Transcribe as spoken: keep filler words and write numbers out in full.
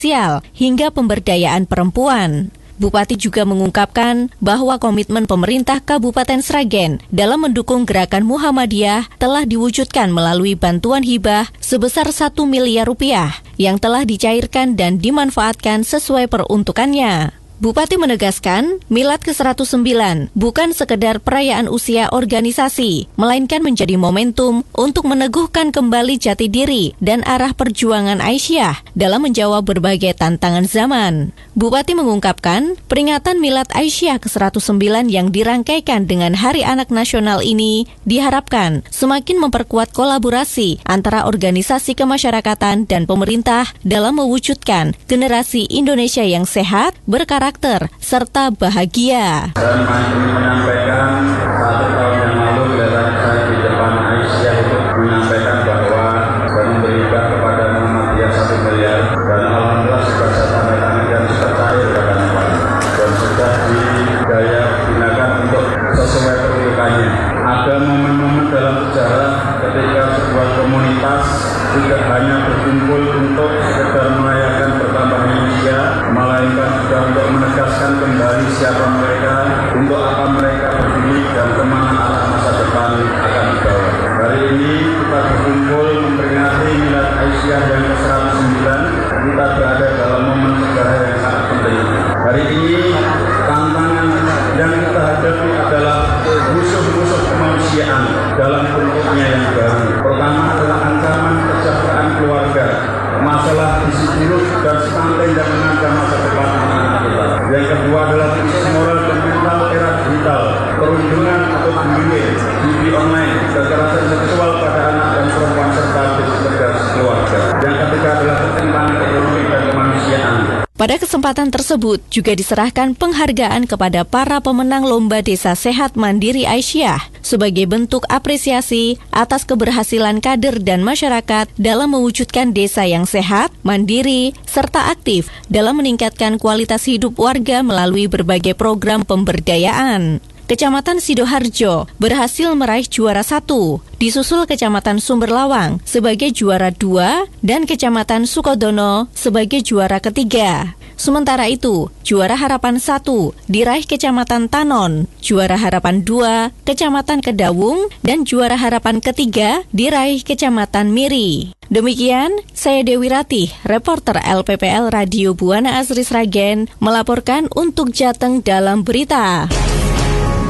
sosial hingga pemberdayaan perempuan. Bupati juga mengungkapkan bahwa komitmen pemerintah Kabupaten Sragen dalam mendukung gerakan Muhammadiyah telah diwujudkan melalui bantuan hibah sebesar satu miliar rupiah yang telah dicairkan dan dimanfaatkan sesuai peruntukannya. Bupati menegaskan, Milad ke seratus sembilan bukan sekedar perayaan usia organisasi, melainkan menjadi momentum untuk meneguhkan kembali jati diri dan arah perjuangan Aisyah dalam menjawab berbagai tantangan zaman. Bupati mengungkapkan, peringatan Milad Aisyah ke seratus sembilan yang dirangkaikan dengan Hari Anak Nasional ini diharapkan semakin memperkuat kolaborasi antara organisasi kemasyarakatan dan pemerintah dalam mewujudkan generasi Indonesia yang sehat, berkarakter, serta bahagia. Saya ingin menyampaikan satu tahun yang lalu kedatangan saya di depan Aisyah itu menyampaikan bahwa saya memberikan kepada Muhammadiyah satu miliar dan alhamdulillah sudah saya tanda tangan dan sudah cair katanya Pak dan sudah didaya gunakan untuk sesuai peruntukannya. Ada momen-momen dalam sejarah ketika sebuah komunitas tidak hanya berkumpul untuk sekedar merayakan bertambahnya usia, melainkan juga untuk menegaskan kembali siapa mereka, untuk apa mereka berdiri dan kemana arah masa depan akan dibawa. Hari ini kita berkumpul memperingati Milad Aisyah yang ke seratus sembilan, kita berada dalam momen sejarah yang sangat penting. Hari ini tantangan yang kita hadapi adalah musuh-musuh kemanusiaan dalam bentuknya yang baru. Pertama adalah ancaman kesejahteraan keluarga, masalah gizi buruk dan stunting yang mengancam masa depan anak-anak kita. Yang kedua adalah krisis moral dan mental era digital, perundungan atau bullying, judi online, kekerasan seksual pada anak dan perempuan serta disintegrasi keluarga. Yang ketiga adalah ketimpangan ekonomi dan kemanusiaan. Pada kesempatan tersebut juga diserahkan penghargaan kepada para pemenang Lomba Desa Sehat Mandiri Aisyah sebagai bentuk apresiasi atas keberhasilan kader dan masyarakat dalam mewujudkan desa yang sehat, mandiri, serta aktif dalam meningkatkan kualitas hidup warga melalui berbagai program pemberdayaan. Kecamatan Sidoharjo berhasil meraih juara satu, disusul Kecamatan Sumberlawang sebagai juara dua dan Kecamatan Sukodono sebagai juara ketiga. Sementara itu, juara harapan satu diraih Kecamatan Tanon, juara harapan dua Kecamatan Kedawung, dan juara harapan ketiga diraih Kecamatan Miri. Demikian, saya Dewi Ratih, reporter L P P L Radio Buana Asri Sragen, melaporkan untuk Jateng dalam berita.